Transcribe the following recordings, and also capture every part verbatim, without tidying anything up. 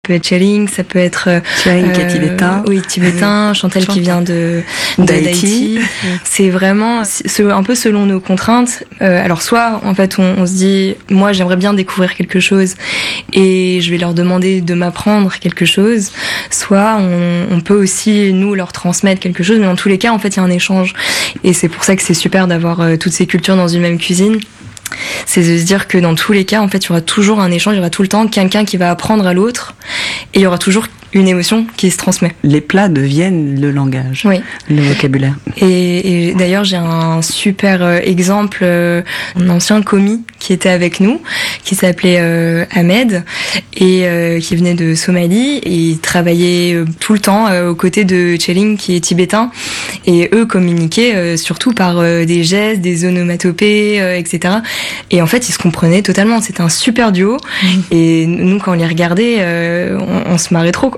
peut être Cheling, ça peut être Cheling euh, qui est tibétain. Oui, tibétain, Chantal qui vient de, de d'Haïti. C'est vraiment c'est un peu selon nos contraintes. Euh, alors soit en fait on, on se dit moi j'aimerais bien découvrir quelque chose et je vais leur demander de m'apprendre quelque chose. Soit on, on peut aussi nous leur transmettre quelque chose, mais dans tous les cas en fait il y a un échange et c'est pour ça que c'est super d'avoir euh, toutes ces cultures dans une même cuisine. C'est de se dire que dans tous les cas, en fait, il y aura toujours un échange, il y aura tout le temps quelqu'un qui va apprendre à l'autre, et il y aura toujours une émotion qui se transmet. Les plats deviennent le langage, oui. le vocabulaire. Et, et d'ailleurs, j'ai un super euh, exemple, euh, un ancien commis qui était avec nous, qui s'appelait euh, Ahmed, et euh, qui venait de Somalie, et il travaillait euh, tout le temps euh, aux côtés de Cheling, qui est tibétain, et eux communiquaient euh, surtout par euh, des gestes, des onomatopées, euh, et cetera. Et en fait, ils se comprenaient totalement. C'était un super duo, mmh. Et nous, quand on les regardait, euh, on, on se marrait trop, quoi.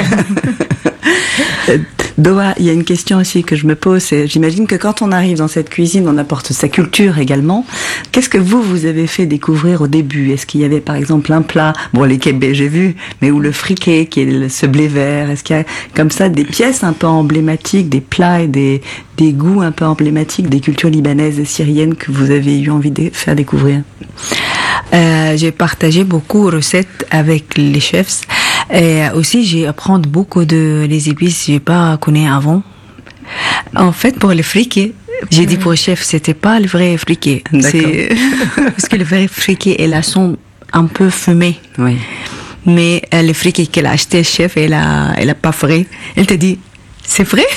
Doha, il y a une question aussi que je me pose, c'est, j'imagine que quand on arrive dans cette cuisine, on apporte sa culture également. Qu'est-ce que vous, vous avez fait découvrir au début? Est-ce qu'il y avait par exemple un plat, bon les kebés j'ai vu, mais ou le friqué qui est ce blé vert? Est-ce qu'il y a comme ça des pièces un peu emblématiques, des plats et des, des goûts un peu emblématiques des cultures libanaises et syriennes que vous avez eu envie de faire découvrir? Euh, j'ai partagé beaucoup de recettes avec les chefs. Et aussi, j'ai appris beaucoup de les épices que j'ai pas connu avant. En fait, pour le friqué, j'ai dit pour le chef, c'était pas le vrai friqué. C'est parce que le vrai friqué, elle a son un peu fumé. Oui. Mais le friqué qu'elle a acheté, le chef, elle a, elle a pas frais. Elle te dit, c'est vrai?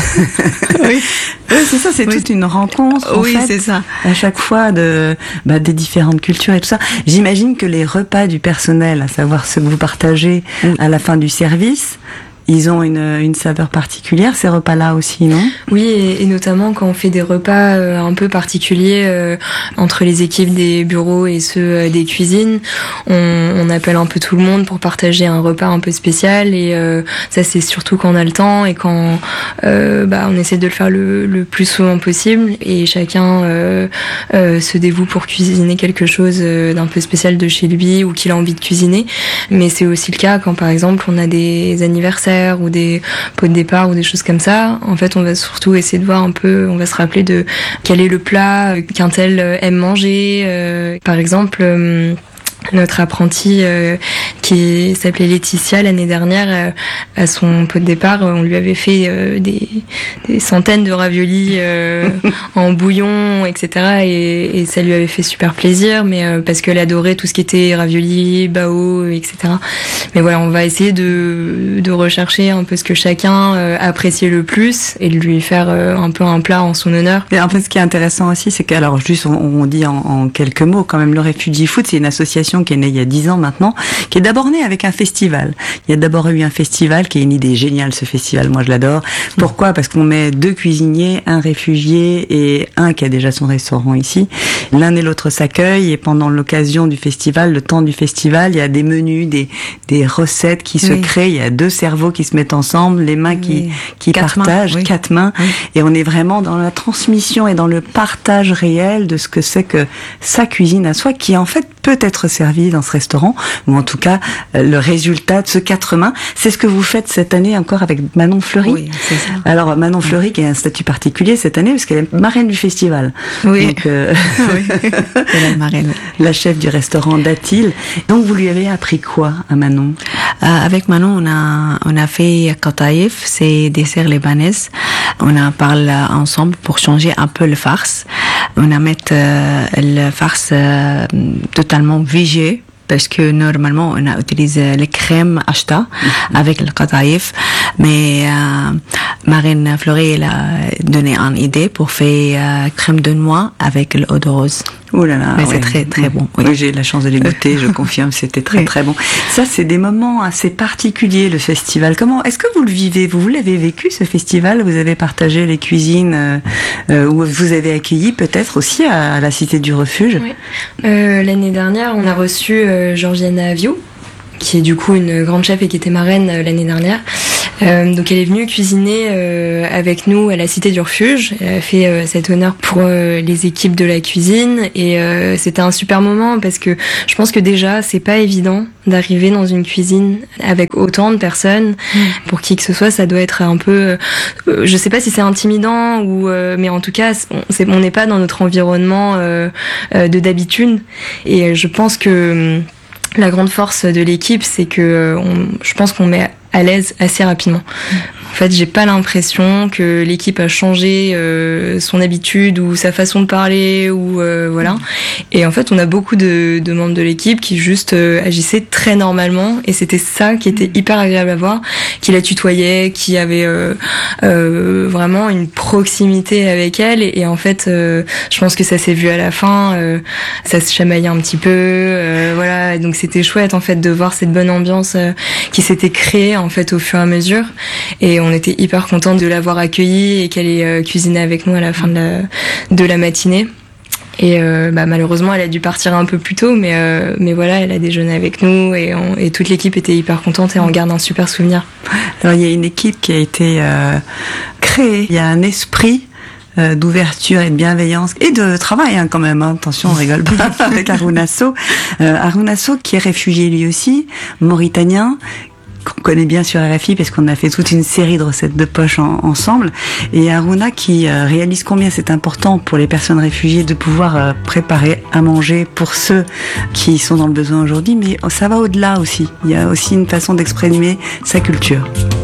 Oui. Oui, c'est ça, c'est oui. toute une rencontre. En oui, fait, c'est ça. À chaque fois de, bah, des différentes cultures et tout ça. J'imagine que les repas du personnel, à savoir ce que vous partagez oui. à la fin du service, ils ont une, une saveur particulière, ces repas-là aussi, non? Oui, et, et notamment quand on fait des repas euh, un peu particuliers euh, entre les équipes des bureaux et ceux euh, des cuisines, on, on appelle un peu tout le monde pour partager un repas un peu spécial. Et euh, ça, c'est surtout quand on a le temps et quand euh, bah, on essaie de le faire le, le plus souvent possible. Et chacun euh, euh, se dévoue pour cuisiner quelque chose euh, d'un peu spécial de chez lui ou qu'il a envie de cuisiner. Mais c'est aussi le cas quand, par exemple, on a des anniversaires ou des pots de départ ou des choses comme ça. En fait, on va surtout essayer de voir un peu, on va se rappeler de quel est le plat qu'un tel aime manger. Euh, par exemple, euh, notre apprentie euh, qui s'appelait Laetitia l'année dernière, euh, à son pot de départ, on lui avait fait euh, des, des centaines de raviolis euh, en bouillon, et cetera. Et, et ça lui avait fait super plaisir, mais euh, parce qu'elle adorait tout ce qui était raviolis, bao, et cetera. Mais voilà, on va essayer de, de rechercher un peu ce que chacun euh, appréciait le plus et de lui faire euh, un peu un plat en son honneur. Et en fait, ce qui est intéressant aussi, c'est qu'alors juste on, on dit en, en quelques mots quand même, le Refugee Food, c'est une association qui est née il y a dix ans maintenant, qui est d'abord née avec un festival. Il y a d'abord eu un festival qui est une idée géniale, ce festival, moi je l'adore. Pourquoi? Parce qu'on met deux cuisiniers, un réfugié et un qui a déjà son restaurant ici. L'un et l'autre s'accueillent et pendant l'occasion du festival, le temps du festival, il y a des menus, des, des recettes qui se oui. créent, il y a deux cerveaux qui se mettent ensemble, les mains qui, oui. qui quatre partagent, mains, oui. quatre mains, oui. et on est vraiment dans la transmission et dans le partage réel de ce que c'est que sa cuisine à soi, qui en fait peut être servi dans ce restaurant, ou en tout cas le résultat de ce quatre mains. C'est ce que vous faites cette année encore avec Manon Fleury. Oui, c'est ça. Alors Manon Fleury qui a un statut particulier cette année parce qu'elle est marraine du festival. Oui. Donc, euh, oui. Elle est marraine. La chef du restaurant Datil. Donc vous lui avez appris quoi à Manon? euh, Avec Manon, on a on a fait kataïf, c'est dessert libanais. On a parlé ensemble pour changer un peu le farce. On a mis euh, le farce euh, totalement végé, parce que normalement on a utilisé les crèmes acheta mmh. avec le kataïf, mais euh, Marine Fleury elle a donné une idée pour faire euh, crème de noix avec l'eau de rose. Oh là là, mais ouais. c'est très très bon. Oui, oui j'ai eu la chance de les goûter, je confirme, c'était très oui. très bon. Ça, c'est des moments assez particuliers, le festival. Comment est-ce que vous le vivez? Vous, vous l'avez vécu ce festival? Vous avez partagé les cuisines euh, euh, où vous avez accueilli peut-être aussi à, à la Cité du Refuge. Oui. Euh, l'année dernière, on a reçu euh, Georgiana Aviou, qui est du coup une grande chef et qui était marraine euh, l'année dernière. Euh, donc elle est venue cuisiner euh, avec nous à la Cité du Refuge. Elle a fait euh, cet honneur pour euh, les équipes de la cuisine et euh, c'était un super moment parce que je pense que déjà c'est pas évident d'arriver dans une cuisine avec autant de personnes. Mmh. Pour qui que ce soit, ça doit être un peu, euh, je sais pas si c'est intimidant ou, euh, mais en tout cas, c'est, on n'est pas dans notre environnement euh, euh, de d'habitude. Et je pense que la grande force de l'équipe, c'est que on, je pense qu'on met à l'aise assez rapidement. En fait, j'ai pas l'impression que l'équipe a changé euh, son habitude ou sa façon de parler ou euh, voilà. Et en fait, on a beaucoup de, de membres de l'équipe qui juste euh, agissaient très normalement et c'était ça qui était hyper agréable à voir, qui la tutoyait, qui avait euh, euh, vraiment une proximité avec elle et, et en fait, euh, je pense que ça s'est vu à la fin, euh, ça se chamaillait un petit peu, euh, voilà. Donc c'était chouette en fait de voir cette bonne ambiance euh, qui s'était créée en fait au fur et à mesure et on était hyper contents de l'avoir accueillie et qu'elle ait euh, cuisiné avec nous à la fin de la, de la matinée. Et euh, bah, malheureusement, elle a dû partir un peu plus tôt, mais, euh, mais voilà, elle a déjeuné avec nous et, on, et toute l'équipe était hyper contente et on garde un super souvenir. Alors, il y a une équipe qui a été euh, créée, il y a un esprit euh, d'ouverture et de bienveillance et de travail hein, quand même, hein. Attention, on rigole pas avec Harouna Sow. Euh, Harouna Sow qui est réfugié lui aussi, mauritanien, qu'on connaît bien sur R F I parce qu'on a fait toute une série de recettes de poche en, ensemble et Harouna qui euh, réalise combien c'est important pour les personnes réfugiées de pouvoir euh, préparer à manger pour ceux qui sont dans le besoin aujourd'hui, mais ça va au-delà aussi, il y a aussi une façon d'exprimer sa culture.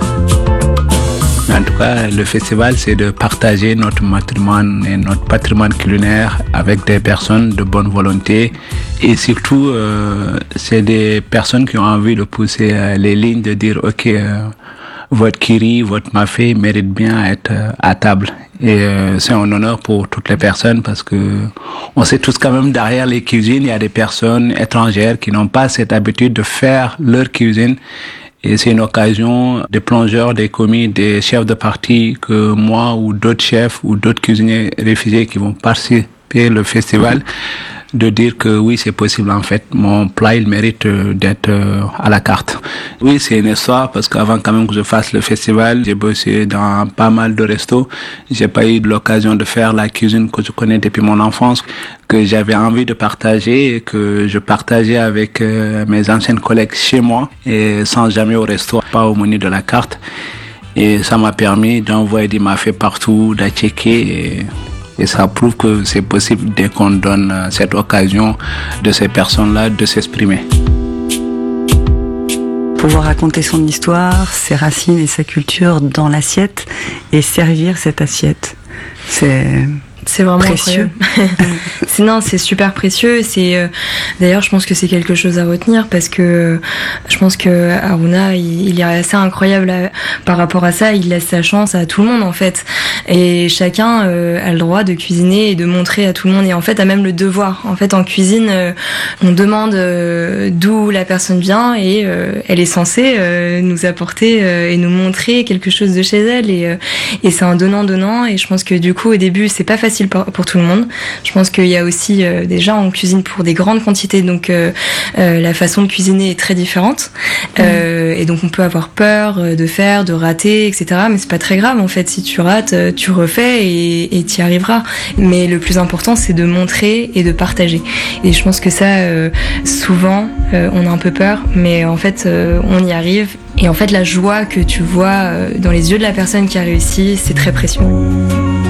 En tout cas, le festival, c'est de partager notre patrimoine et notre patrimoine culinaire avec des personnes de bonne volonté. Et surtout, euh, c'est des personnes qui ont envie de pousser euh, les lignes, de dire, OK, euh, votre curry, votre mafé mérite bien à être euh, à table. Et euh, c'est un honneur pour toutes les personnes parce que on sait tous quand même derrière les cuisines, il y a des personnes étrangères qui n'ont pas cette habitude de faire leur cuisine. Et c'est une occasion des plongeurs, des commis, des chefs de partie que moi ou d'autres chefs ou d'autres cuisiniers réfugiés qui vont participer au festival de dire que oui, c'est possible en fait. Mon plat, il mérite d'être à la carte. Oui, c'est une histoire parce qu'avant quand même que je fasse le festival, j'ai bossé dans pas mal de restos. J'ai pas eu l'occasion de faire la cuisine que je connais depuis mon enfance, que j'avais envie de partager et que je partageais avec mes anciennes collègues chez moi et sans jamais au resto, pas au menu de la carte. Et ça m'a permis d'envoyer des mafés partout, de checker et Et ça prouve que c'est possible dès qu'on donne cette occasion de ces personnes-là de s'exprimer. Pouvoir raconter son histoire, ses racines et sa culture dans l'assiette et servir cette assiette, c'est... C'est vraiment précieux. c'est, non, c'est super précieux. C'est euh, d'ailleurs, je pense que c'est quelque chose à retenir parce que euh, je pense que Harouna, il, il est assez incroyable à, par rapport à ça. Il laisse sa chance à tout le monde en fait, et chacun euh, a le droit de cuisiner et de montrer à tout le monde. Et en fait, a même le devoir. En fait, en cuisine, euh, on demande euh, d'où la personne vient et euh, elle est censée euh, nous apporter euh, et nous montrer quelque chose de chez elle. Et, euh, et c'est un donnant-donnant. Et je pense que du coup, au début, c'est pas facile pour, pour tout le monde. Je pense qu'il y a aussi euh, déjà on cuisine pour des grandes quantités, donc euh, euh, la façon de cuisiner est très différente euh, mmh. et donc on peut avoir peur de faire, de rater, et cetera. Mais c'est pas très grave en fait. Si tu rates, tu refais et tu y arriveras. Mais le plus important, c'est de montrer et de partager. Et je pense que ça, euh, souvent, euh, on a un peu peur, mais en fait, euh, on y arrive. Et en fait, la joie que tu vois euh, dans les yeux de la personne qui a réussi, c'est très précieux.